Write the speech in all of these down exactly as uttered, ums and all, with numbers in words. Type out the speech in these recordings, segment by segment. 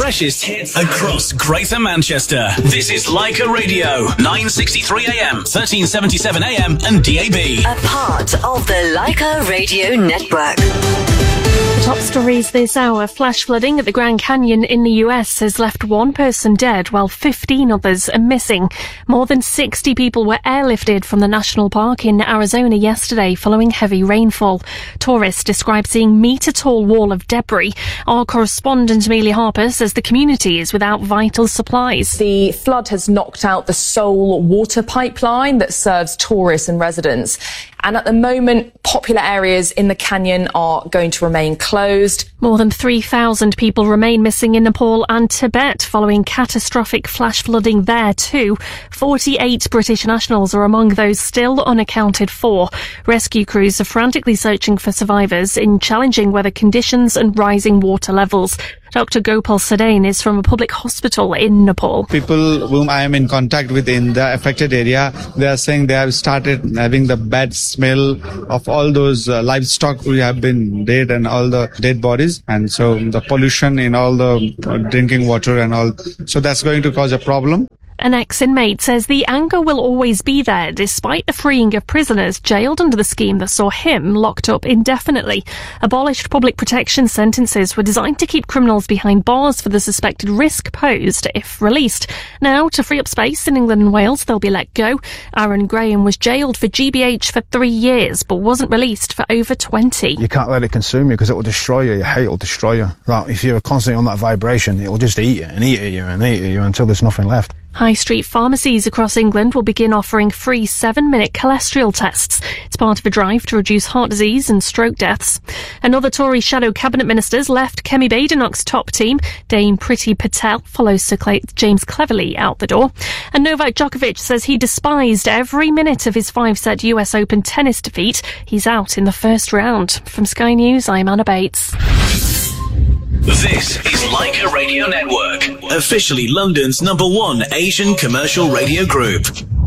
freshest hits across Greater Manchester. This is Leica Radio, nine sixty-three A M, thirteen seventy-seven A M and D A B. A part of the Leica Radio Network. The top stories this hour. Flash flooding at the Grand Canyon in the U S has left one person dead while fifteen others are missing. More than sixty people were airlifted from the national park in Arizona yesterday following heavy rainfall. Tourists describe seeing metre-tall wall of debris. Our correspondent Amelia Harper says the community is without vital supplies. The flood has knocked out the sole water pipeline that serves tourists and residents. And at the moment, popular areas in the canyon are going to remain closed. More than three thousand people remain missing in Nepal and Tibet following catastrophic flash flooding there too. forty-eight British nationals are among those still unaccounted for. Rescue crews are frantically searching for survivors in challenging weather conditions and rising water levels. Doctor Gopal Sadain is from a public hospital in Nepal. People whom I am in contact with in the affected area, they are saying they have started having the bad smell of all those uh, livestock who have been dead and all the dead bodies. And so the pollution in all the uh, drinking water and all. So that's going to cause a problem. An ex-inmate says the anger will always be there despite the freeing of prisoners jailed under the scheme that saw him locked up indefinitely. Abolished public protection sentences were designed to keep criminals behind bars for the suspected risk posed if released. Now, to free up space in England and Wales, they'll be let go. Aaron Graham was jailed for G B H for three years but wasn't released for over twenty. You can't let it consume you because it will destroy you. Your hate will destroy you. Like, if you're constantly on that vibration, it will just eat you and eat at you and eat at you until there's nothing left. High street pharmacies across England will begin offering free seven-minute cholesterol tests. It's part of a drive to reduce heart disease and stroke deaths. Another Tory shadow cabinet ministers left Kemi Badenoch's top team. Dame Priti Patel follows Sir Cle- James Cleverly out the door. And Novak Djokovic says he despised every minute of his five-set U S Open tennis defeat. He's out in the first round. From Sky News, I'm Anna Bates. This is Leica Radio Network, officially London's number one Asian commercial radio group.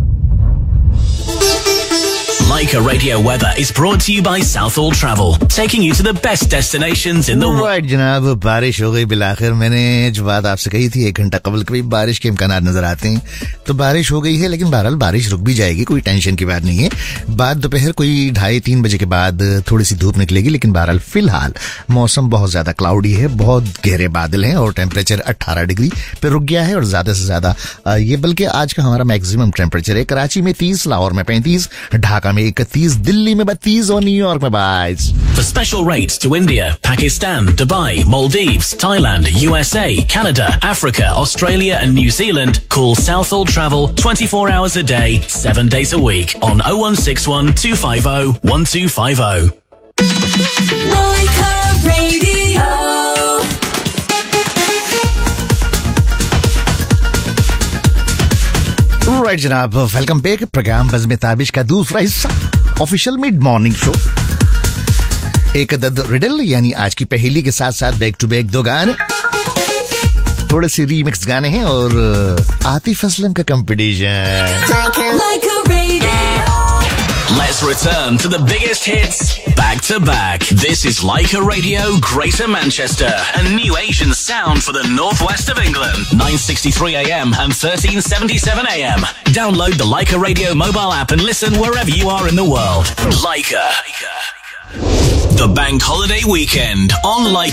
Leica Radio Weather is brought to you by Southall Travel, taking you to the best destinations in the world. Right, जनाब, बारिश हो गई बिलाखिर. मैंने जो बात आपसे कही थी एक घंटा कबल कभी बारिश के इम्कानात नजर आते हैं, तो बारिश हो गई है, लेकिन बहरहाल बारिश रुक भी जाएगी, कोई टेंशन की बात नहीं है. बाद दोपहर कोई ढाई तीन बजे के बाद थोड़ी सी धूप निकलेगी, लेकिन बहरहाल फिलहाल मौसम बहुत ज्यादा क्लाउडी है, बहुत गहरे बादल हैं और टेम्परेचर अठारह डिग्री पे रुक गया है और ज्यादा से ज्यादा ये बल्कि आज का हमारा मैक्सिमम टेम्परेचर है. कराची में तीस, लाहौर में पैंतीस, ढाका में इकतीस, दिल्ली में बत्तीस और न्यूयॉर्क में बाईस. For special rates to India, Pakistan, Dubai, Maldives, Thailand, U S A, Canada, Africa, Australia and New Zealand, call Southall Travel twenty-four hours a day, seven days a week on oh one six one, two five oh, one two five oh. Leica Radio. Right जनाब, welcome back. Programme बज़्म ताबिश का दूसरा हिस्सा, official mid morning show. एक अदद riddle यानी आज की पहेली के साथ साथ बैक टू बैक दो गाने, थोड़े से रीमिक्स गाने हैं और आतिफ असलम का competition. Let's return to the biggest hits back to back. This is Leica Radio Greater Manchester, a new Asian sound for the northwest of England. nine sixty-three A M and thirteen seventy-seven A M. Download the Leica Radio mobile app and listen wherever you are in the world. Leica. The Bank Holiday Weekend on Leica.